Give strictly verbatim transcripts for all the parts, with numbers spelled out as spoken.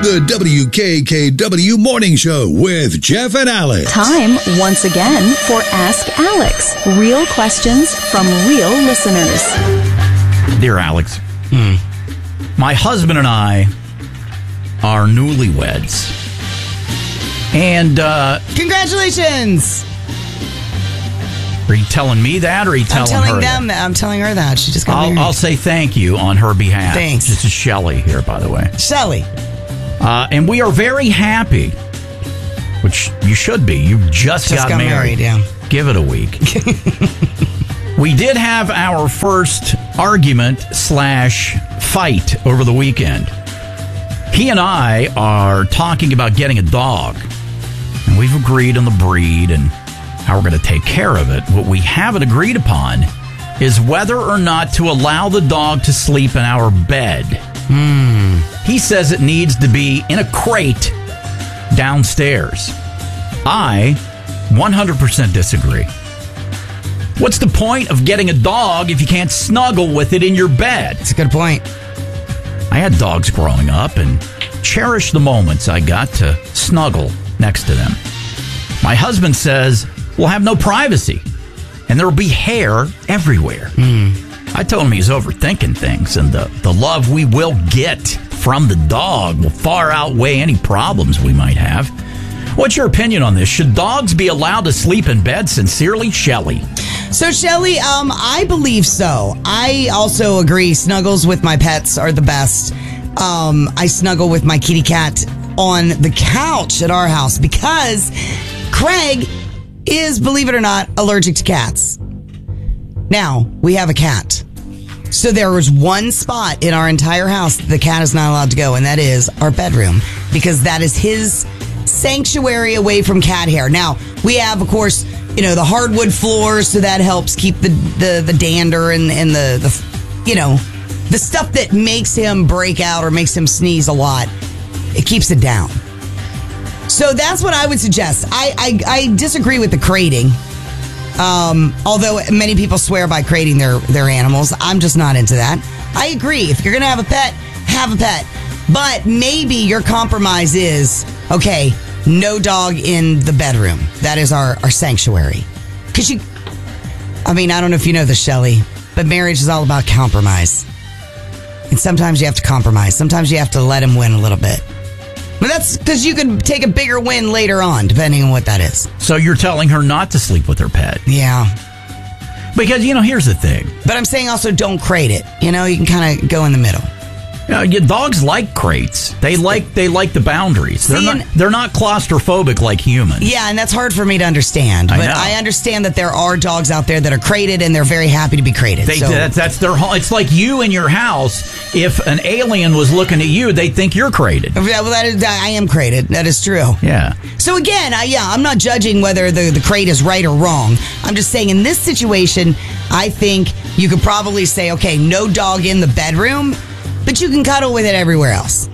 The W K K W Morning Show with Jeff and Alex. Time once again for Ask Alex. Real questions from real listeners. Dear Alex, hmm. my husband and I are newlyweds. And, uh... Congratulations! Are you telling me that, or are you telling, I'm telling her them that? that? I'm telling her that. She just got I'll, married. I'll say thank you on her behalf. Thanks. This is Shelley here, by the way. Shelley. Uh, and we are very happy, which you should be. You just, Just got, got married. married, yeah. Give it a week. We did have our first argument slash fight over the weekend. He and I are talking about getting a dog. And we've agreed on the breed and how we're going to take care of it. What we haven't agreed upon is whether or not to allow the dog to sleep in our bed. Hmm. He says it needs to be in a crate downstairs. I one hundred percent disagree. What's the point of getting a dog if you can't snuggle with it in your bed? That's a good point. I had dogs growing up and cherished the moments I got to snuggle next to them. My husband says we'll have no privacy and there will be hair everywhere. Mm. I told him he's overthinking things, and the, the love we will get from the dog will far outweigh any problems we might have. What's your opinion on this? Should dogs be allowed to sleep in bed? Sincerely, Shelley. So, Shelley, um, I believe so. I also agree. Snuggles with my pets are the best. Um, I snuggle with my kitty cat on the couch at our house because Craig is, believe it or not, allergic to cats. Now, we have a cat. So there was one spot in our entire house that the cat is not allowed to go, and that is our bedroom, because that is his sanctuary away from cat hair. Now, we have, of course, you know, the hardwood floors, so that helps keep the, the, the dander and, and the, the, you know, the stuff that makes him break out or makes him sneeze a lot. It keeps it down. So that's what I would suggest. I, I, I disagree with the crating. Um, although many people swear by crating their, their animals. I'm just not into that. I agree. If you're going to have a pet, have a pet. But maybe your compromise is, okay, no dog in the bedroom. That is our, our sanctuary. Because you, I mean, I don't know if you know this, Shelley, but marriage is all about compromise. And sometimes you have to compromise. Sometimes you have to let him win a little bit. But that's because you can take a bigger win later on, depending on what that is. So you're telling her not to sleep with her pet? Yeah. Because, you know, here's the thing. But I'm saying also don't crate it. You know, you can kind of go in the middle. You know, your dogs like crates. They like they like the boundaries. They're See, not and- they're not claustrophobic like humans. Yeah, and that's hard for me to understand. I But know. I understand that there are dogs out there that are crated, and they're very happy to be crated. They, so, that's, that's their whole. It's like you in your house. If an alien was looking at you, they'd think you're crated. Yeah, well, that is, I am crated. That is true. Yeah. So again, I, yeah, I'm not judging whether the, the crate is right or wrong. I'm just saying in this situation, I think you could probably say, okay, no dog in the bedroom, but you can cuddle with it everywhere else.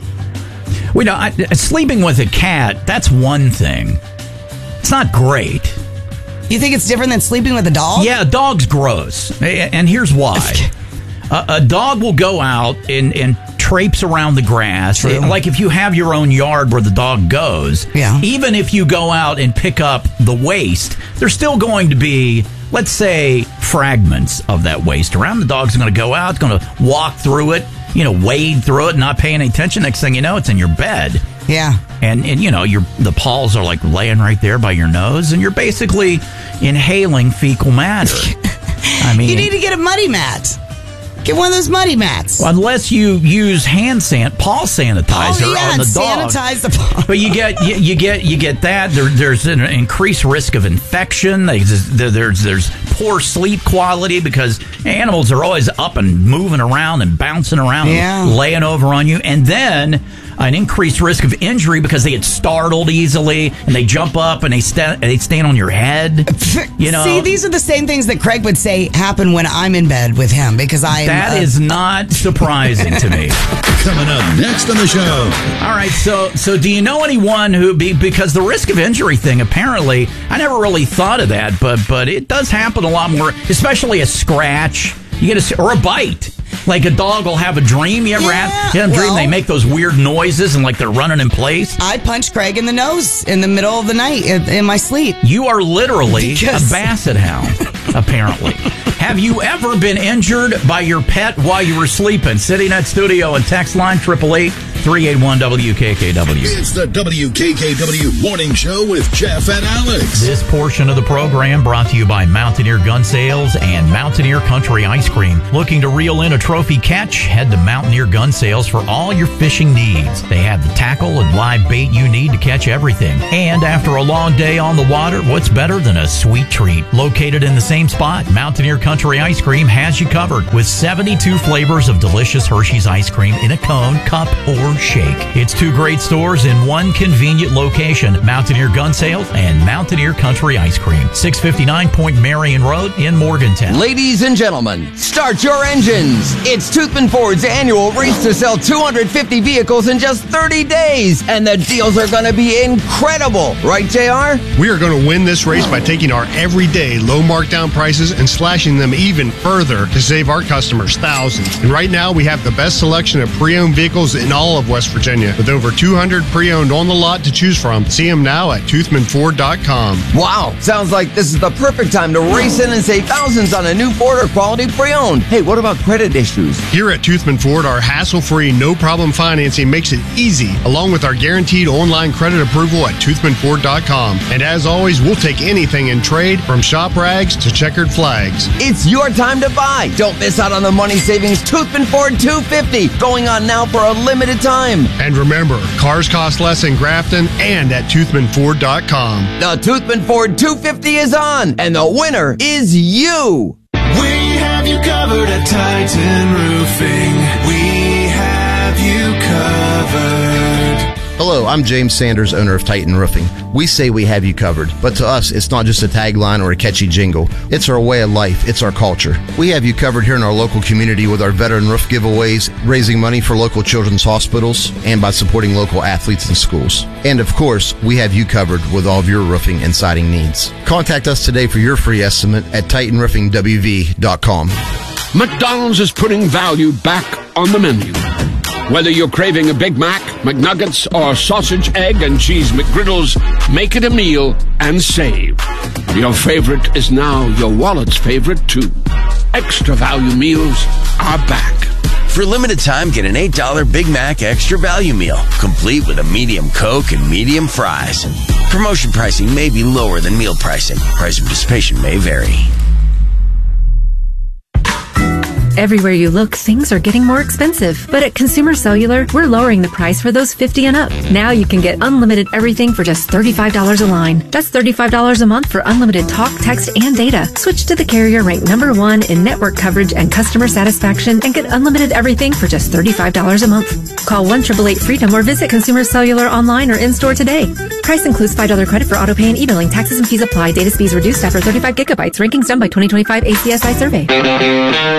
We know I, sleeping with a cat. That's one thing. It's not great. You think it's different than sleeping with a dog? Yeah, a dog's gross, and here's why. a, a dog will go out and, and traipse around the grass. True. Like if you have your own yard where the dog goes, Yeah. even if you go out and pick up the waste, there's still going to be, let's say, fragments of that waste around. The dog's going to go out, going to walk through it, you know, wade through it, not paying any attention. Next thing you know, it's in your bed. Yeah. And, and you know, your the paws are like laying right there by your nose, and you're basically inhaling fecal matter. I mean, You need to get a muddy mat. Get one of those muddy mats. unless you use hand san paw sanitizer oh, yeah, on the and dog. sanitize the paw. But you get you, you get you get that. There, there's an increased risk of infection. There's there's there's poor sleep quality because animals are always up and moving around and bouncing around, Yeah. and laying over on you, and then an increased risk of injury because they get startled easily and they jump up and they stand they stand on your head. You know, See, these are the same things that Craig would say happen when I'm in bed with him because I am. that uh, is not surprising to me. Coming up next on the show. All right, so so do you know anyone who be because the risk of injury thing apparently I never really thought of that, but but it does happen a lot more, especially a scratch, you get a or a bite. Like a dog will have a dream. You ever Yeah, have, you have a dream well- they make those weird noises and like they're running in place? I punched Craig in the nose in the middle of the night in, in my sleep. You are literally Because- a basset hound, apparently. Have you ever been injured by your pet while you were sleeping? Sitting at studio and text line eight eight eight, three eight one, W K K W. It's the W K K W Morning Show with Jeff and Alex. This portion of the program brought to you by Mountaineer Gun Sales and Mountaineer Country Ice Cream. Looking to reel in a trophy catch? Head to Mountaineer Gun Sales for all your fishing needs. They have the tackle and live bait you need to catch everything. And after a long day on the water, what's better than a sweet treat? Located in the same spot, Mountaineer Country Ice Cream has you covered with seventy-two flavors of delicious Hershey's ice cream in a cone, cup, or shake. It's two great stores in one convenient location, Mountaineer Gun Sales and Mountaineer Country Ice Cream, six fifty-nine Point Marion Road in Morgantown. Ladies and gentlemen, start your engines. It's Toothman Ford's annual race to sell two hundred fifty vehicles in just thirty days, and the deals are going to be incredible. Right, J R? We are going to win this race by taking our everyday low markdown prices and slashing them even further to save our customers thousands. And right now, we have the best selection of pre-owned vehicles in all of West Virginia, with over two hundred pre-owned on the lot to choose from. See them now at toothman ford dot com. Wow, sounds like this is the perfect time to race in and save thousands on a new Ford or quality pre-owned. Hey, what about credit issues? Here at Toothman Ford, our hassle-free, no-problem financing makes it easy, along with our guaranteed online credit approval at toothman ford dot com. And as always, we'll take anything in trade, from shop rags to checkered flags. It's your time to buy. Don't miss out on the money savings Toothman Ford two fifty, going on now for a limited time. And remember, cars cost less in Grafton and at toothman ford dot com. The Toothman Ford two fifty is on, and the winner is you. We have you covered at Titan Roofing. We have you covered. Hello, I'm James Sanders, owner of Titan Roofing. We say we have you covered, but to us, it's not just a tagline or a catchy jingle. It's our way of life. It's our culture. We have you covered here in our local community with our veteran roof giveaways, raising money for local children's hospitals, and by supporting local athletes and schools. And of course, we have you covered with all of your roofing and siding needs. Contact us today for your free estimate at titan roofing w v dot com. McDonald's is putting value back on the menu. Whether you're craving a Big Mac, McNuggets, or sausage, egg, and cheese McGriddles, make it a meal and save. Your favorite is now your wallet's favorite, too. Extra value meals are back. For a limited time, get an eight dollar Big Mac Extra Value Meal, complete with a medium Coke and medium fries. Promotion pricing may be lower than meal pricing. Price of participation may vary. Everywhere you look, things are getting more expensive. But at Consumer Cellular, we're lowering the price for those fifty and up. Now you can get unlimited everything for just thirty-five dollars a line. That's thirty-five dollars a month for unlimited talk, text, and data. Switch to the carrier ranked number one in network coverage and customer satisfaction and get unlimited everything for just thirty-five dollars a month. Call one eight eight eight freedom or visit Consumer Cellular online or in-store today. Price includes five dollars credit for auto pay and e-billing. Taxes and fees apply. Data speeds reduced after thirty-five gigabytes. Rankings done by twenty twenty-five A C S I survey.